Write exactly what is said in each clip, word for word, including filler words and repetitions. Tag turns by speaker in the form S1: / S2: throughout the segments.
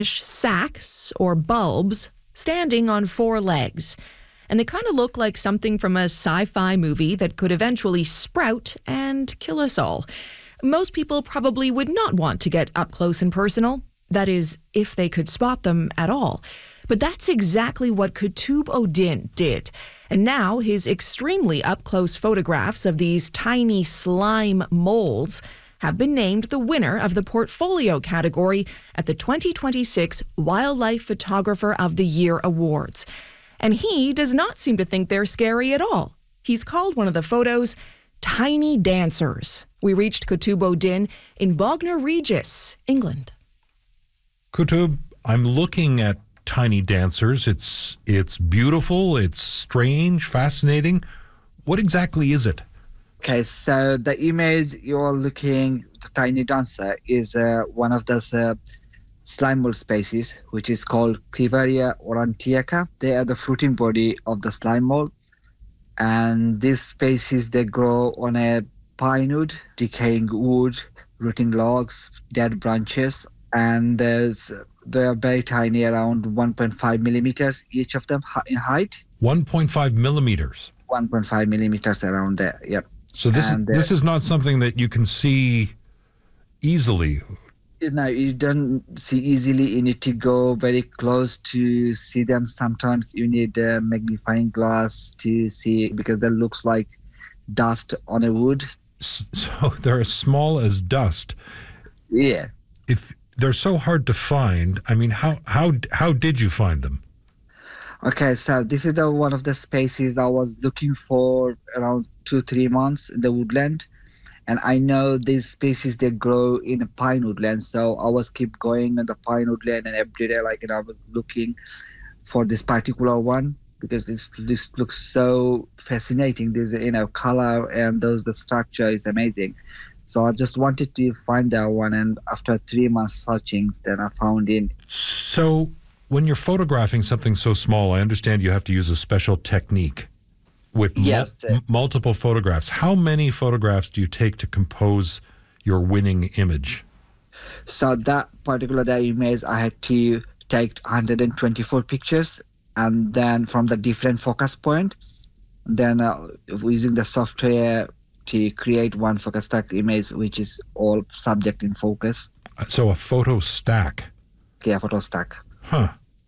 S1: sacs or bulbs standing on four legs. And they kind of look like something from a sci-fi movie that could eventually sprout and kill us all. Most people probably would not want to get up close and personal. That is, if they could spot them at all. But that's exactly what Qutb Uddin did. And now his extremely up-close photographs of these tiny slime molds have been named the winner of the Portfolio category at the twenty twenty-six Wildlife Photographer of the Year Awards. And he does not seem to think they're scary at all. He's called one of the photos Tiny Dancers. We reached Qutb Uddin in Bognor Regis, England.
S2: Qutb, I'm looking at Tiny Dancers. It's it's beautiful, it's strange, fascinating. What exactly is it?
S3: Okay, so the image you're looking, the Tiny Dancer, is uh, one of those uh, slime mold species, which is called Clivaria aurantiaca. They are the fruiting body of the slime mold. And these species, they grow on a pine wood, decaying wood, rotting logs, dead branches. And there's, they're very tiny, around one point five millimeters, each of them in height.
S2: one point five millimeters?
S3: one point five millimeters around there, yep.
S2: So this
S3: and,
S2: is,
S3: uh,
S2: this is not something that you can see easily.
S3: No, you don't see easily. You need to go very close to see them. Sometimes you need a magnifying glass to see, because that looks like dust on a wood.
S2: So they're as small as dust.
S3: Yeah.
S2: If they're so hard to find, I mean, how how how did you find them?
S3: Okay, so this is the one of the species I was looking for around two, three months in the woodland. And I know these species, they grow in a pine woodland. So I was keep going in the pine woodland, and every day, like, and I was looking for this particular one, because this, this looks so fascinating. This, you know, color and those, the structure is amazing. So I just wanted to find that one. And after three months searching, then I found it.
S2: So when you're photographing something so small, I understand you have to use a special technique with
S3: yes,
S2: mul- multiple photographs. How many photographs do you take to compose your winning image?
S3: So that particular that image, I had to take one hundred twenty-four pictures, and then from the different focus point, then uh, using the software to create one focus stack image, which is all subject in focus.
S2: So a photo stack.
S3: Yeah, photo stack.
S2: Huh.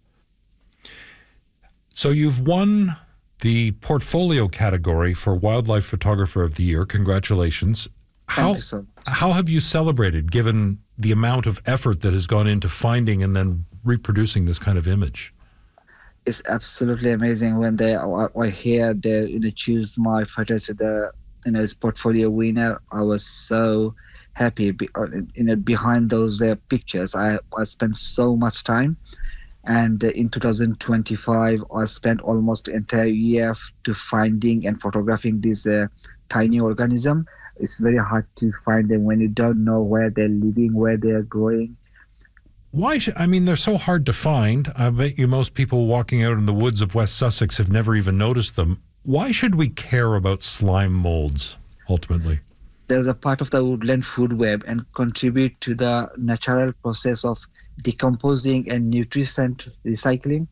S2: So you've won the Portfolio category for Wildlife Photographer of the Year. Congratulations. How,
S3: Thank you so much.
S2: How have you celebrated, given the amount of effort that has gone into finding and then reproducing this kind of image?
S3: It's absolutely amazing when they I, I hear they, you know, choose my photos to the, you know, Portfolio winner. I was so happy. Be, you know, behind those uh, pictures, I I spent so much time. And in two thousand twenty-five, I spent almost the entire year to finding and photographing this uh, tiny organism. It's very hard to find them when you don't know where they're living, where they're growing.
S2: Why should, I mean, they're so hard to find. I bet you most people walking out in the woods of West Sussex have never even noticed them. Why should we care about slime molds, ultimately?
S3: They're a part of the woodland food web and contribute to the natural process of decomposing and nutrient recycling.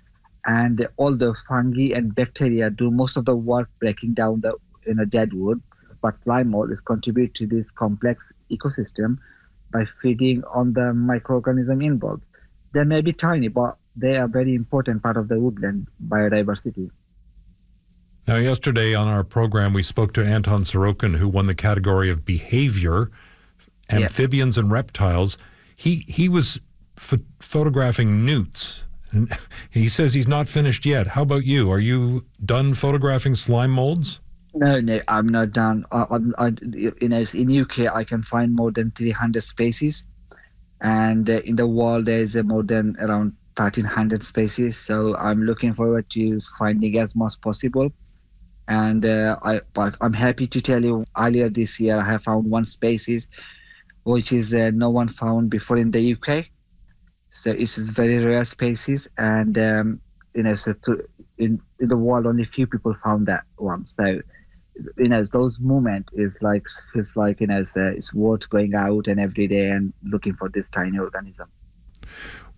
S3: And all the fungi and bacteria do most of the work breaking down the, you know, dead wood. But slime mold is contribute to this complex ecosystem by feeding on the microorganism involved. They may be tiny, but they are a very important part of the woodland biodiversity.
S2: Now, yesterday on our program, we spoke to Anton Sorokin, who won the category of behavior, amphibians and reptiles. He he was ph- photographing newts. And he says he's not finished yet. How about you? Are you done photographing slime molds?
S3: No, no, I'm not done. I, I, I, you know, in U K, I can find more than three hundred species. And uh, in the world, there is uh, more than around thirteen hundred species. So I'm looking forward to finding as much possible. And uh, I, I'm happy to tell you, earlier this year, I have found one species, which is uh, no one found before in the U K. So it's a very rare species. And, um, you know, so to, in, in the world, only few people found that one. So, you know, those moments is like, feels like, you know, it's, uh, it's worth going out and every day and looking for this tiny organism.